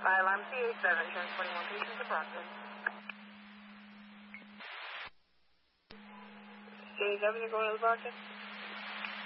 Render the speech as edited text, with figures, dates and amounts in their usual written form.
Fire alarm CA7, transporting one patient to Brockton. CAW going to Brockton?